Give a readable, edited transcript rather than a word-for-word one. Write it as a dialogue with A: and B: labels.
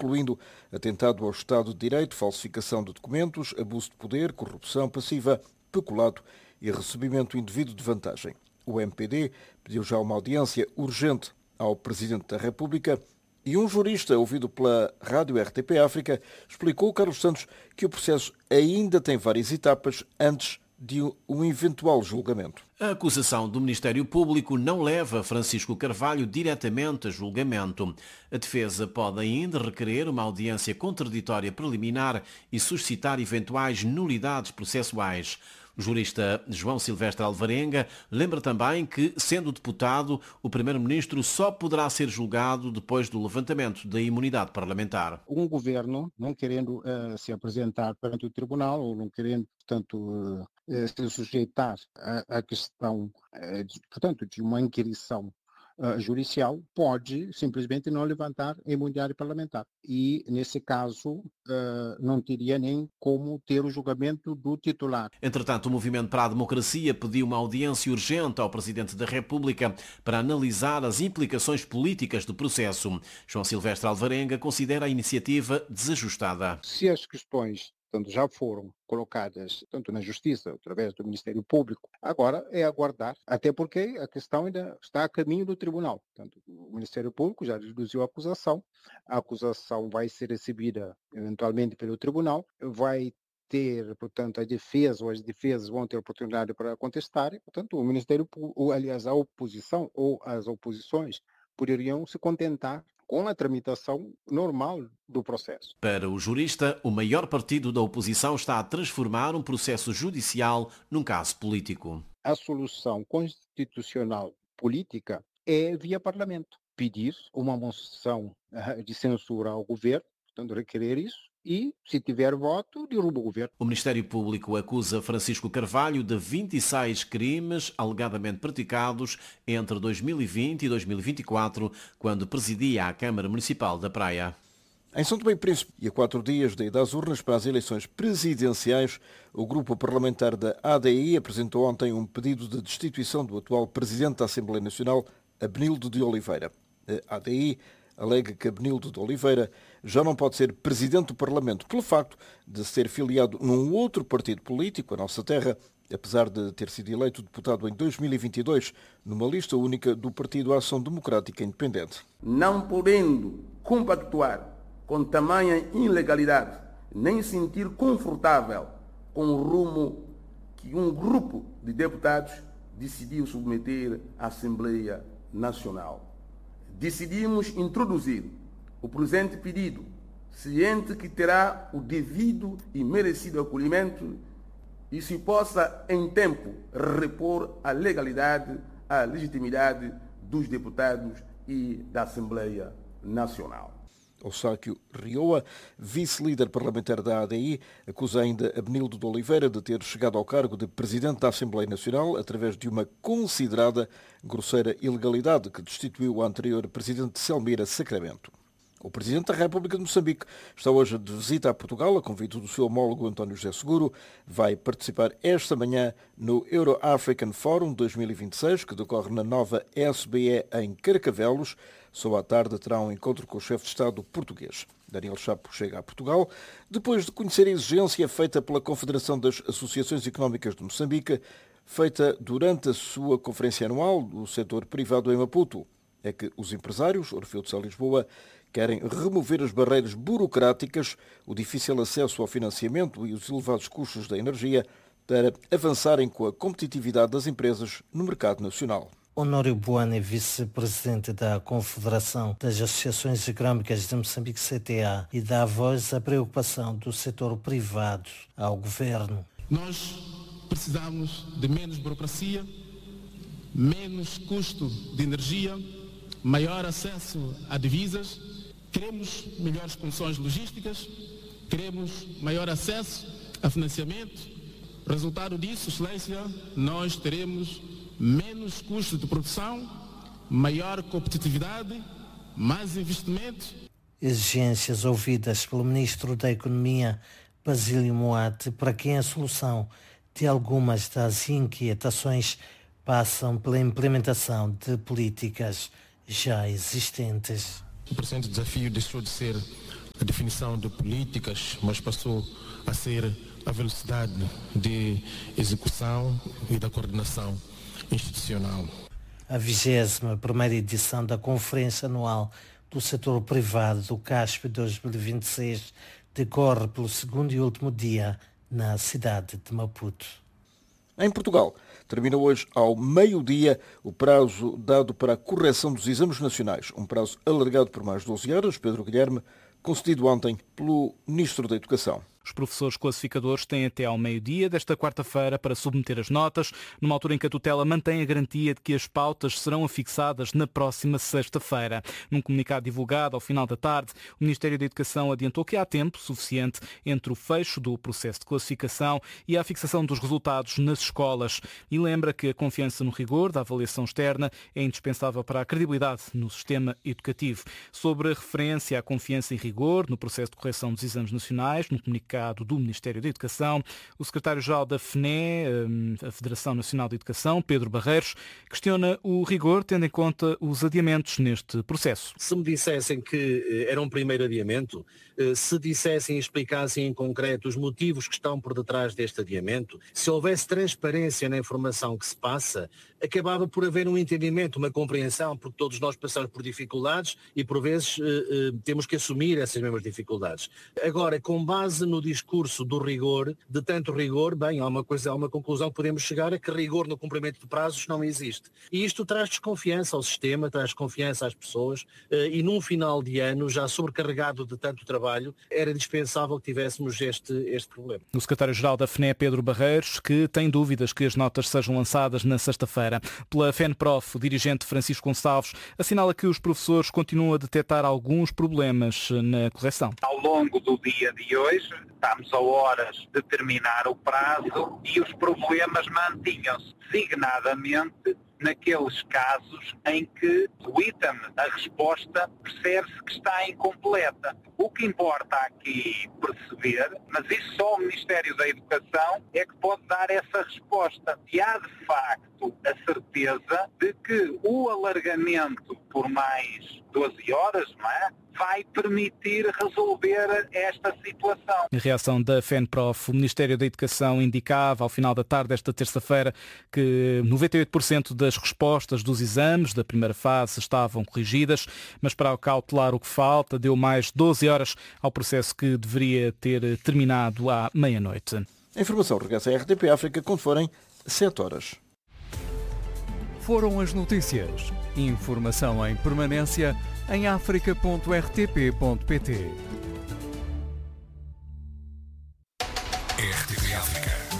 A: incluindo atentado ao Estado de Direito, falsificação de documentos, abuso de poder, corrupção passiva, peculato e recebimento indevido de vantagem. O MPD pediu já uma audiência urgente ao Presidente da República e um jurista ouvido pela rádio RTP África explicou, Carlos Santos, que o processo ainda tem várias etapas antes de um eventual julgamento.
B: A acusação do Ministério Público não leva Francisco Carvalho diretamente a julgamento. A defesa pode ainda requerer uma audiência contraditória preliminar e suscitar eventuais nulidades processuais. O jurista João Silvestre Alvarenga lembra também que, sendo deputado, o Primeiro-Ministro só poderá ser julgado depois do levantamento da imunidade parlamentar.
C: Um governo não querendo se apresentar perante o tribunal ou não querendo, portanto, se sujeitar à questão, portanto, de uma inquirição judicial, pode simplesmente não levantar a imunidade parlamentar. E, nesse caso, não teria nem como ter o julgamento do titular.
B: Entretanto, o Movimento para a Democracia pediu uma audiência urgente ao Presidente da República para analisar as implicações políticas do processo. João Silvestre Alvarenga considera a iniciativa desajustada.
C: Se as questões já foram colocadas tanto na Justiça, através do Ministério Público, agora é aguardar, até porque a questão ainda está a caminho do tribunal. Portanto, o Ministério Público já deduziu a acusação vai ser recebida eventualmente pelo tribunal, vai ter, portanto, a defesa ou as defesas vão ter oportunidade para contestar, portanto, o Ministério Público, aliás, a oposição ou as oposições poderiam se contentar com a tramitação normal do processo.
B: Para o jurista, o maior partido da oposição está a transformar um processo judicial num caso político.
C: A solução constitucional política é via Parlamento. Pedir uma moção de censura ao governo, portanto, requerer isso, e, se tiver voto, derruba o governo.
B: O Ministério Público acusa Francisco Carvalho de 26 crimes alegadamente praticados entre 2020 e 2024, quando presidia a Câmara Municipal da Praia.
A: Em São Tomé e Príncipe, e a 4 dias da ida às urnas para as eleições presidenciais, o grupo parlamentar da ADI apresentou ontem um pedido de destituição do atual Presidente da Assembleia Nacional, Abenildo de Oliveira. A ADI alega que Abenildo de Oliveira já não pode ser Presidente do Parlamento pelo facto de ser filiado num outro partido político, a Nossa Terra, apesar de ter sido eleito deputado em 2022 numa lista única do Partido Ação Democrática Independente.
D: Não podendo compactuar com tamanha ilegalidade, nem sentir confortável com o rumo que um grupo de deputados decidiu submeter à Assembleia Nacional. Decidimos introduzir o presente pedido, ciente que terá o devido e merecido acolhimento e se possa, em tempo, repor a legalidade, a legitimidade dos deputados e da Assembleia Nacional.
A: Eustáquio Rioa, vice-líder parlamentar da ADI, acusa ainda Abenildo de Oliveira de ter chegado ao cargo de Presidente da Assembleia Nacional através de uma considerada grosseira ilegalidade que destituiu o anterior Presidente Selmira Sacramento. O Presidente da República de Moçambique está hoje de visita a Portugal, a convite do seu homólogo António José Seguro. Vai participar esta manhã no Euro-African Forum 2026, que decorre na nova SBE em Carcavelos. Só à tarde terá um encontro com o chefe de Estado português. Daniel Chapo chega a Portugal depois de conhecer a exigência feita pela Confederação das Associações Económicas de Moçambique, feita durante a sua conferência anual do setor privado em Maputo. É que os empresários, Orfeu de Sá Lisboa, querem remover as barreiras burocráticas, o difícil acesso ao financiamento e os elevados custos da energia para avançarem com a competitividade das empresas no mercado nacional.
E: Honório Buane, vice-presidente da Confederação das Associações Económicas de Moçambique, CTA, e dá voz à preocupação do setor privado ao governo.
F: Nós precisamos de menos burocracia, menos custo de energia, maior acesso a divisas, queremos melhores condições logísticas, queremos maior acesso a financiamento. Resultado disso, Excelência, nós teremos menos custo de produção, maior competitividade, mais investimentos.
E: Exigências ouvidas pelo Ministro da Economia, Basílio Moate, para quem a solução de algumas das inquietações passam pela implementação de políticas já existentes.
F: O presente desafio deixou de ser a definição de políticas, mas passou a ser a velocidade de execução e da coordenação institucional.
E: A 21ª edição da Conferência Anual do Setor Privado do CASP 2026 decorre pelo segundo e último dia na cidade de Maputo.
A: Em Portugal, termina hoje ao meio-dia o prazo dado para a correção dos exames nacionais, um prazo alargado por mais 12 horas, Pedro Guilherme, concedido ontem pelo Ministro da Educação.
G: Os professores classificadores têm até ao meio-dia desta quarta-feira para submeter as notas, numa altura em que a tutela mantém a garantia de que as pautas serão afixadas na próxima sexta-feira. Num comunicado divulgado ao final da tarde, o Ministério da Educação adiantou que há tempo suficiente entre o fecho do processo de classificação e a fixação dos resultados nas escolas e lembra que a confiança no rigor da avaliação externa é indispensável para a credibilidade no sistema educativo. Sobre a referência à confiança e rigor no processo de correção dos exames nacionais, no comunicado do Ministério da Educação, o secretário-geral da FNE, a Federação Nacional de Educação, Pedro Barreiros, questiona o rigor tendo em conta os adiamentos neste processo.
H: Se me dissessem que era um primeiro adiamento, se dissessem e explicassem em concreto os motivos que estão por detrás deste adiamento, se houvesse transparência na informação que se passa, acabava por haver um entendimento, uma compreensão, porque todos nós passamos por dificuldades e por vezes temos que assumir essas mesmas dificuldades. Agora, com base no discurso do rigor, de tanto rigor, bem, há uma conclusão que podemos chegar a que rigor no cumprimento de prazos não existe. E isto traz desconfiança ao sistema, traz confiança às pessoas e num final de ano, já sobrecarregado de tanto trabalho, era indispensável que tivéssemos este problema.
G: O secretário-geral da FNE, Pedro Barreiros, que tem dúvidas que as notas sejam lançadas na sexta-feira. Pela FENPROF, o dirigente Francisco Gonçalves assinala que os professores continuam a detectar alguns problemas na correção.
I: Ao longo do dia de hoje, estamos a horas de terminar o prazo e os problemas mantinham-se, designadamente naqueles casos em que o item, a resposta, percebe-se que está incompleta. O que importa aqui perceber, mas isso só o Ministério da Educação é que pode dar essa resposta. E há, de facto, a certeza de que o alargamento por mais 12 horas, não é? Vai permitir resolver esta situação.
G: Em reação da FENPROF, o Ministério da Educação indicava ao final da tarde desta terça-feira que 98% das respostas dos exames da primeira fase estavam corrigidas, mas para cautelar o que falta, deu mais 12 horas ao processo que deveria ter terminado à meia-noite.
A: A informação regressa à RTP África quando forem 7 horas.
J: Foram as notícias. Informação em permanência em africa.rtp.pt.
K: RTP África.